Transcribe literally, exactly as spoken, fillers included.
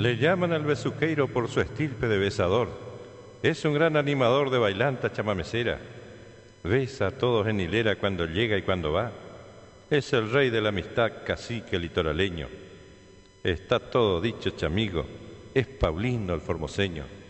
Le llaman al besuqueiro por su estirpe de besador. Es un gran animador de bailanta chamamecera. Besa a todos en hilera cuando llega y cuando va. Es el rey de la amistad, cacique litoraleño. Está todo dicho, chamigo, es Paulino el formoseño.